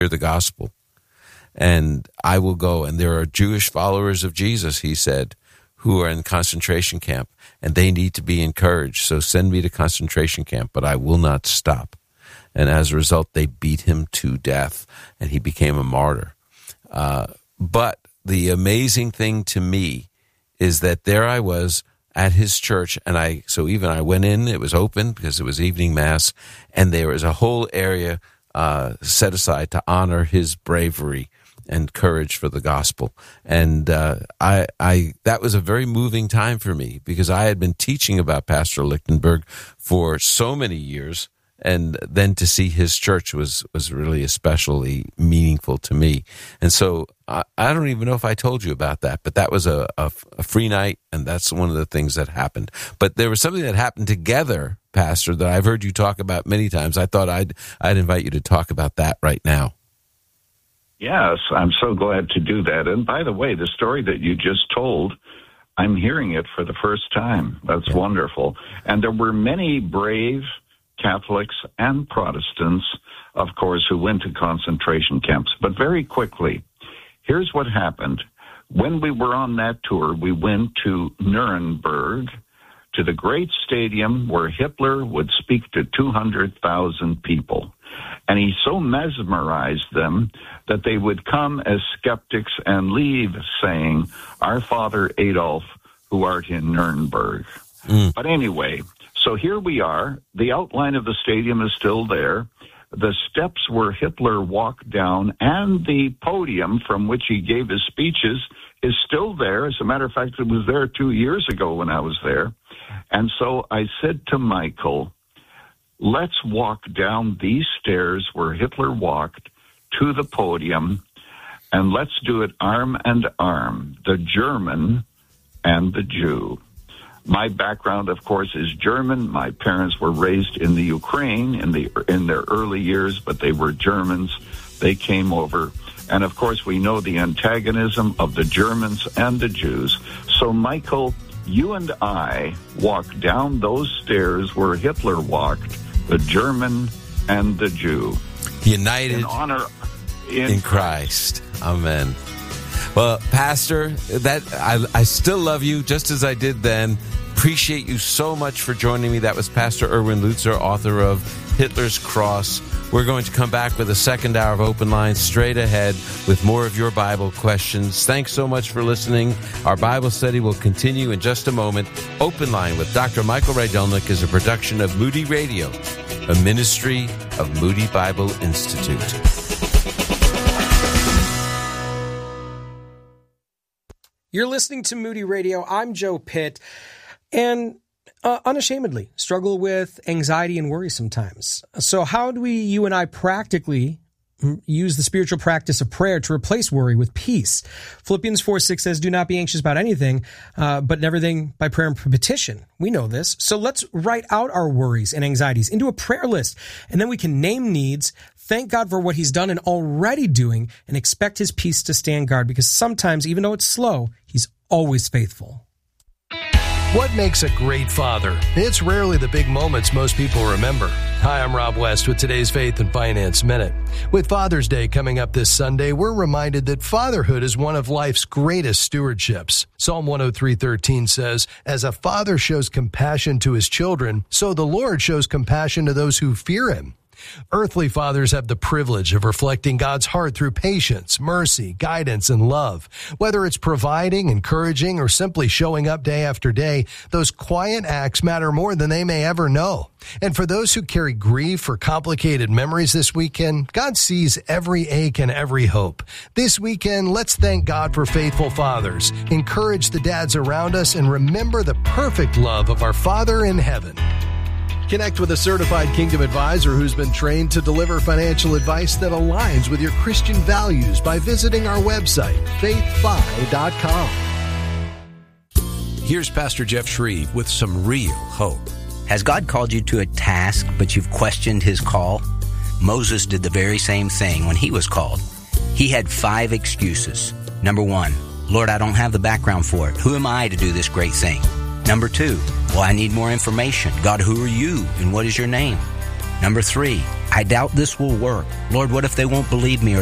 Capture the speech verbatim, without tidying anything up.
the gospel. And I will go, and there are Jewish followers of Jesus, he said, who are in concentration camp, and they need to be encouraged. So send me to concentration camp, but I will not stop. And as a result, they beat him to death, and he became a martyr. Uh, but the amazing thing to me is that there I was at his church, and I so even I went in, it was open because it was evening mass, and there was a whole area uh, set aside to honor his bravery and courage for the gospel. And uh, I, I, that was a very moving time for me because I had been teaching about Pastor Lichtenberg for so many years, and then to see his church was, was really especially meaningful to me. And so I, I don't even know if I told you about that, but that was a, a, a free night, and that's one of the things that happened. But there was something that happened together, Pastor, that I've heard you talk about many times. I thought I'd, I'd invite you to talk about that right now. Yes, I'm so glad to do that. And by the way, the story that you just told, I'm hearing it for the first time. That's yeah. wonderful. And there were many brave Catholics and Protestants, of course, who went to concentration camps. But very quickly, here's what happened. When we were on that tour, we went to Nuremberg, to the great stadium where Hitler would speak to two hundred thousand people. And he so mesmerized them that they would come as skeptics and leave saying, "Our Father Adolf, who art in Nuremberg." Mm. But anyway, so here we are. The outline of the stadium is still there. The steps where Hitler walked down and the podium from which he gave his speeches is still there. As a matter of fact, it was there two years ago when I was there. And so I said to Michael, let's walk down these stairs where Hitler walked to the podium, and let's do it arm and arm, the German and the Jew. My background, of course, is German. My parents were raised in the Ukraine in the in their early years, but they were Germans. They came over. And, of course, we know the antagonism of the Germans and the Jews. So, Michael, you and I walked down those stairs where Hitler walked, the German and the Jew. United in honor in, in Christ. Amen. Well, Pastor, that I, I still love you just as I did then. Appreciate you so much for joining me. That was Pastor Erwin Lutzer, author of Hitler's Cross. We're going to come back with a second hour of Open Line straight ahead with more of your Bible questions. Thanks so much for listening. Our Bible study will continue in just a moment. Open Line with Doctor Michael Rydelnik is a production of Moody Radio, a ministry of Moody Bible Institute. You're listening to Moody Radio. I'm Joe Pitt, and uh, unashamedly struggle with anxiety and worry sometimes. So how do we, you and I, practically use the spiritual practice of prayer to replace worry with peace? Philippians four six says, "Do not be anxious about anything, uh, but in everything by prayer and petition." We know this. So let's write out our worries and anxieties into a prayer list, and then we can name needs, thank God for what he's done and already doing, and expect his peace to stand guard, because sometimes, even though it's slow, he's always faithful. What makes a great father? It's rarely the big moments most people remember. Hi, I'm Rob West with today's Faith and Finance Minute. With Father's Day coming up this Sunday, we're reminded that fatherhood is one of life's greatest stewardships. Psalm one oh three thirteen says, "As a father shows compassion to his children, so the Lord shows compassion to those who fear him." Earthly fathers have the privilege of reflecting God's heart through patience, mercy, guidance, and love. Whether it's providing, encouraging, or simply showing up day after day, those quiet acts matter more than they may ever know. And for those who carry grief or complicated memories this weekend, God sees every ache and every hope. This weekend, let's thank God for faithful fathers, encourage the dads around us, and remember the perfect love of our Father in heaven. Connect with a certified Kingdom advisor who's been trained to deliver financial advice that aligns with your Christian values by visiting our website, faith fi dot com. Here's Pastor Jeff Shreve with some real hope. Has God called you to a task, but you've questioned his call? Moses did the very same thing when he was called. He had five excuses. Number one, Lord, I don't have the background for it. Who am I to do this great thing? Number two, well, I need more information. God, who are you and what is your name? Number three, I doubt this will work. Lord, what if they won't believe me? Or